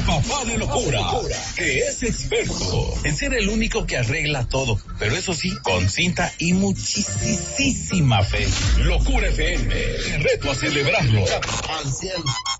papá de locura, que es experto en ser el único que arregla todo, pero eso sí, con cinta y muchísima fe. Locura FM, te reto a celebrarlo al 100%.